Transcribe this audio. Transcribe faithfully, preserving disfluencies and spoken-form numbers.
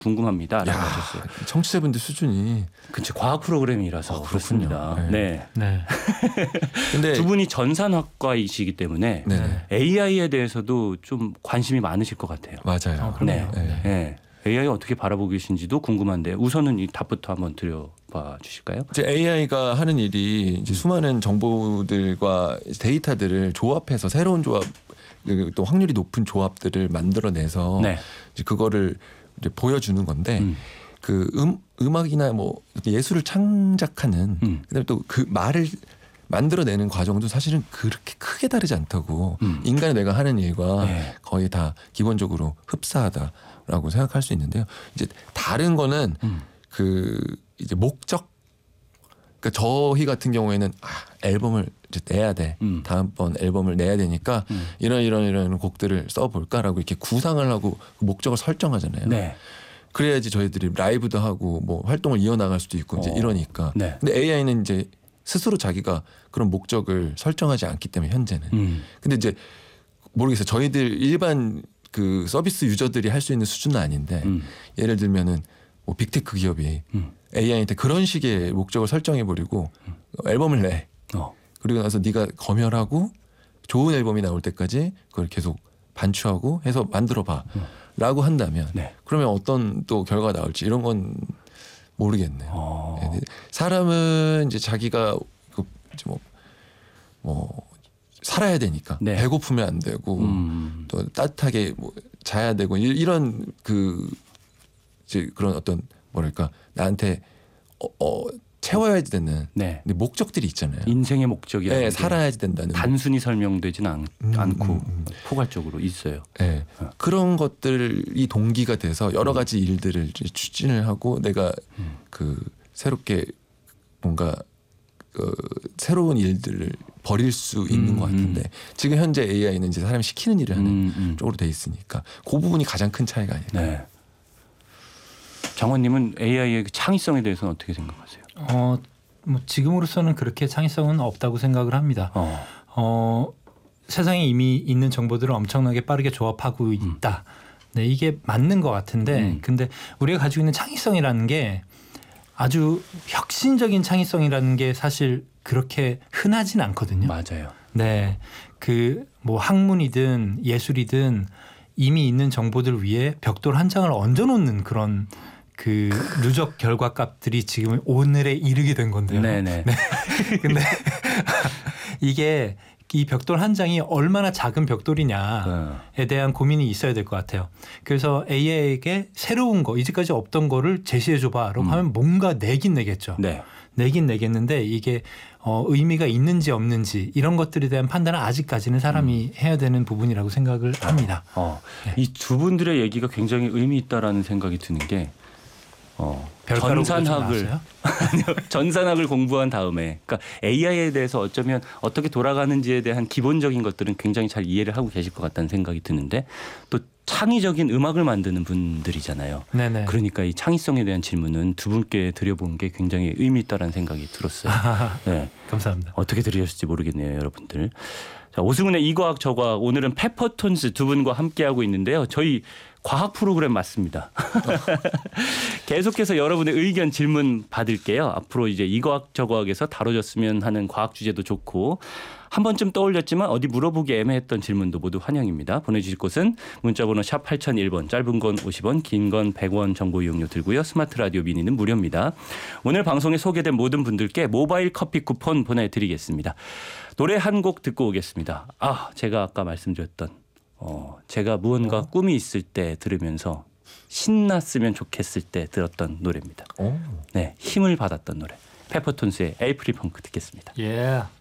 궁금합니다라고 야, 하셨어요. 청취자분들 수준이 그치 과학 프로그램이라서 어, 그렇습니다. 네. 네. 네. 근데 두 분이 전산학과이시기 때문에 네. 에이아이에 대해서도 좀 관심이 많으실 것 같아요. 맞아요. 어, 그럼요. 네. 네. 네. 에이아이 어떻게 바라보고 계신지도 궁금한데 우선은 이 답부터 한번 드려봐 주실까요? 이제 에이아이가 하는 일이 이제 수많은 정보들과 데이터들을 조합해서 새로운 조합 또 확률이 높은 조합들을 만들어내서 네. 이제 그거를 이제 보여주는 건데 음. 그 음, 음악이나 뭐 예술을 창작하는 음. 그다음에 또 그 말을 만들어내는 과정도 사실은 그렇게 크게 다르지 않다고 음. 인간의 뇌가 하는 일과 네. 거의 다 기본적으로 흡사하다라고 생각할 수 있는데요. 이제 다른 거는 음. 그 이제 목적. 그러니까 저희 같은 경우에는 아, 앨범을 이제 내야 돼. 음. 다음번 앨범을 내야 되니까 음. 이런 이런 이런 곡들을 써볼까라고 이렇게 구상을 하고 그 목적을 설정하잖아요. 네. 그래야지 저희들이 라이브도 하고 뭐 활동을 이어나갈 수도 있고 이제 어. 이러니까. 네. 근데 에이아이는 이제 스스로 자기가 그런 목적을 설정하지 않기 때문에 현재는. 음. 근데 이제 모르겠어요. 저희들 일반 그 서비스 유저들이 할 수 있는 수준은 아닌데 음. 예를 들면은 뭐 빅테크 기업이 음. 에이아이한테 그런 식의 목적을 설정해 버리고 음. 앨범을 내. 어. 그리고 나서 네가 검열하고 좋은 앨범이 나올 때까지 그걸 계속 반추하고 해서 만들어 봐. 음. 라고 한다면 네. 그러면 어떤 또 결과가 나올지 이런 건 모르겠네요. 어. 네, 사람은 이제 자기가 그 이제 뭐, 뭐 살아야 되니까 네. 배고프면 안 되고 음. 또 따뜻하게 뭐 자야 되고 이- 이런 그 이제 그런 어떤 뭐랄까 나한테 어, 어 채워야지 되는 네. 근데 목적들이 있잖아요. 인생의 목적이라는 네, 게 살아야지 된다는 단순히 설명되진 않, 음, 않고 음, 음. 포괄적으로 있어요. 네. 어. 그런 것들이 동기가 돼서 여러 가지 일들을 이제 추진을 하고 내가 음. 그 새롭게 뭔가 그 새로운 일들을 벌일 수 있는 음, 것 같은데 지금 현재 에이아이는 이제 사람이 시키는 일을 하는 음, 음. 쪽으로 돼 있으니까 그 부분이 가장 큰 차이가 아닐까. 네. 장원님은 에이아이의 창의성에 대해서는 어떻게 생각하세요? 어, 뭐 지금으로서는 그렇게 창의성은 없다고 생각을 합니다. 어. 어, 세상에 이미 있는 정보들을 엄청나게 빠르게 조합하고 있다. 네, 이게 맞는 것 같은데, 음. 근데 우리가 가지고 있는 창의성이라는 게 아주 혁신적인 창의성이라는 게 사실 그렇게 흔하진 않거든요. 맞아요. 네, 그 뭐 학문이든 예술이든 이미 있는 정보들 위에 벽돌 한 장을 얹어놓는 그런 그 누적 결과값들이 지금 오늘에 이르게 된 건데요. 네네. 네. 근데 이게 이 벽돌 한 장이 얼마나 작은 벽돌이냐에 대한 고민이 있어야 될 것 같아요. 그래서 에이아이에게 새로운 거, 이제까지 없던 거를 제시해 줘봐라고 음. 하면 뭔가 내긴 내겠죠. 네. 내긴 내겠는데 이게 어, 의미가 있는지 없는지 이런 것들에 대한 판단은 아직까지는 사람이 해야 되는 부분이라고 생각을 합니다. 어. 네. 이 두 분들의 얘기가 굉장히 의미 있다라는 생각이 드는 게 어, 전산학을 아니요, 전산학을 공부한 다음에 그러니까 에이아이에 대해서 어쩌면 어떻게 돌아가는지에 대한 기본적인 것들은 굉장히 잘 이해를 하고 계실 것 같다는 생각이 드는데 또 창의적인 음악을 만드는 분들이잖아요. 네네. 그러니까 이 창의성에 대한 질문은 두 분께 드려본 게 굉장히 의미 있다라는 생각이 들었어요. 네. 감사합니다. 어떻게 들으셨을지 모르겠네요, 여러분들. 자, 오승훈의 이 과학 저 과학 오늘은 페퍼톤스 두 분과 함께하고 있는데요. 저희 과학 프로그램 맞습니다. 계속해서 여러분의 의견 질문 받을게요. 앞으로 이제 이 과학 저 과학에서 다뤄졌으면 하는 과학 주제도 좋고 한 번쯤 떠올렸지만 어디 물어보기 애매했던 질문도 모두 환영입니다. 보내주실 곳은 문자번호 샵 팔공공일 번 짧은 건 오십 원 긴 건 백 원 정보 이용료 들고요. 스마트 라디오 미니는 무료입니다. 오늘 방송에 소개된 모든 분들께 모바일 커피 쿠폰 보내드리겠습니다. 노래 한 곡 듣고 오겠습니다. 아 제가 아까 말씀드렸던 어, 제가 무언가 어? 꿈이 있을 때 들으면서 신났으면 좋겠을 때 들었던 노래입니다. 오. 네, 힘을 받았던 노래. 페퍼톤스의 에이프릴 펑크 듣겠습니다. 예. Yeah.